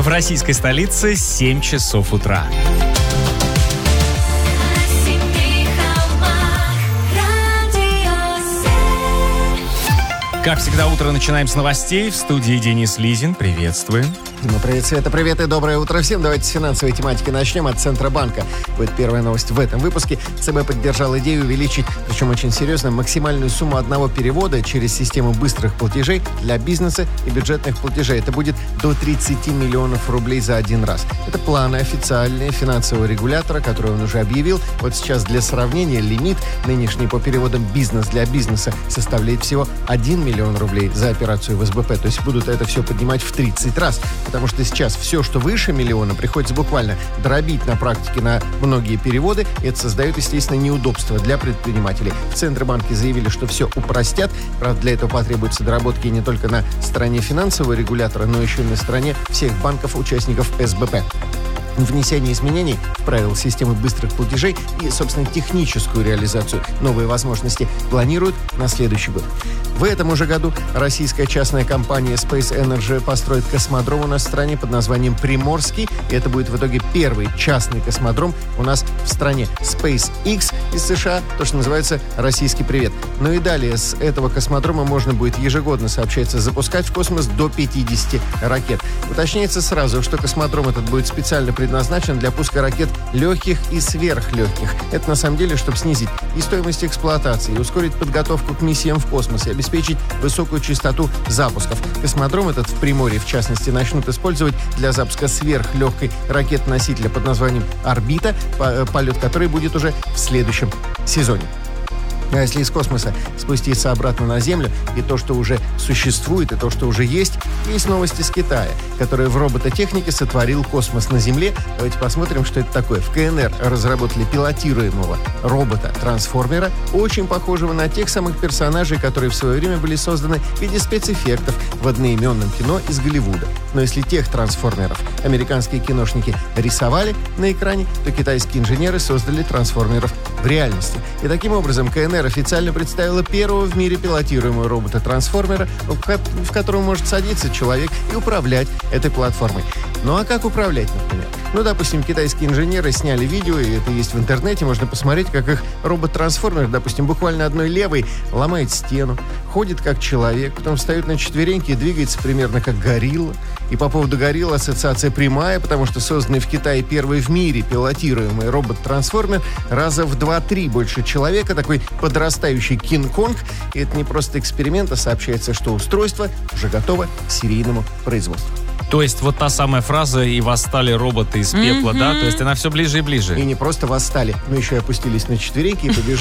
В российской столице 7 часов утра. Как всегда, утро начинаем с новостей. В студии Денис Лизин. Приветствуем. Ну, привет, Света, привет и доброе утро всем. Давайте с финансовой тематики начнем от Центробанка. Будет первая новость в этом выпуске. ЦБ поддержал идею увеличить, причем очень серьезно, максимальную сумму одного перевода через систему быстрых платежей для бизнеса и бюджетных платежей. Это будет до 30 миллионов рублей за один раз. Это планы официальные финансового регулятора, который он уже объявил. Вот сейчас для сравнения лимит нынешний по переводам бизнес для бизнеса составляет всего 1 миллион рублей за операцию в СБП. То есть будут это все поднимать в 30 раз. Потому что сейчас все, что выше миллиона, приходится буквально дробить на практике на многие переводы. И это создает, естественно, неудобства для предпринимателей. В Центробанке заявили, что все упростят. Правда, для этого потребуются доработки не только на стороне финансового регулятора, но еще и на стороне всех банков-участников СБП. Внесение изменений в правила системы быстрых платежей и, собственно, техническую реализацию новые возможности планируют на следующий год. В этом уже году российская частная компания Space Energy построит космодром у нас в стране под названием Приморский. И это будет в итоге первый частный космодром у нас в стране. SpaceX из США, то, что называется «Российский привет». Ну и далее с этого космодрома можно будет ежегодно, сообщается, запускать в космос до 50 ракет. Уточняется сразу, что космодром этот будет специально предназначен для пуска ракет легких и сверхлегких. Это на самом деле, чтобы снизить и стоимость эксплуатации, и ускорить подготовку к миссиям в космос, и обеспечить высокую частоту запусков. Космодром этот в Приморье, в частности, начнут использовать для запуска сверхлегкой ракеты-носителя под названием «Орбита», полет которой будет уже в следующем сезоне. А если из космоса спуститься обратно на Землю, и то, что уже существует, и то, что уже есть новости с Китая, который в робототехнике сотворил космос на Земле. Давайте посмотрим, что это такое. В КНР разработали пилотируемого робота-трансформера, очень похожего на тех самых персонажей, которые в свое время были созданы в виде спецэффектов в одноименном кино из Голливуда. Но если тех трансформеров американские киношники рисовали на экране, то китайские инженеры создали трансформеров в реальности. И таким образом КНР официально представила первого в мире пилотируемого робота-трансформера, в котором может садиться человек и управлять этой платформой. Ну а как управлять, например? Ну, допустим, китайские инженеры сняли видео, и это есть в интернете, можно посмотреть, как их робот-трансформер, допустим, буквально одной левой ломает стену, ходит как человек, потом встает на четвереньки и двигается примерно как горилла. И по поводу гориллы ассоциация прямая, потому что созданный в Китае первый в мире пилотируемый робот-трансформер раза в 2-3 больше человека, такой подрастающий Кинг-Конг. И это не просто эксперимент, а сообщается, что устройство уже готово к серийному производству. То есть вот та самая фраза «и восстали роботы из пепла», да? То есть она все ближе и ближе. И не просто восстали, но еще и опустились на четвереньки и побежали